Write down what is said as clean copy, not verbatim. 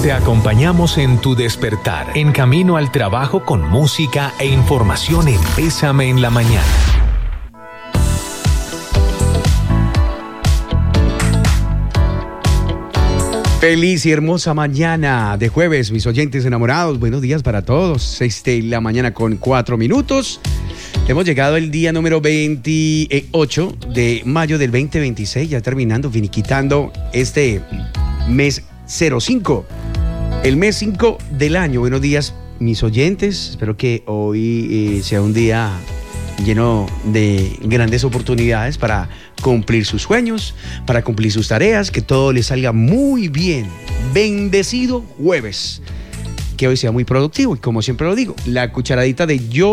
Te acompañamos en tu despertar, en camino al trabajo con música e información en Bésame en la Mañana. Feliz y hermosa mañana de jueves, mis oyentes enamorados. Buenos días para todos. 6 de la mañana con 4 minutos. Hemos llegado el día número 28 de mayo del 2026, ya terminando, finiquitando este mes 05, el mes 5 del año. Buenos días, mis oyentes. Espero que hoy sea un día lleno de grandes oportunidades para cumplir sus sueños, para cumplir sus tareas, que todo les salga muy bien. Bendecido jueves, que hoy sea muy productivo y como siempre lo digo, la cucharadita de yo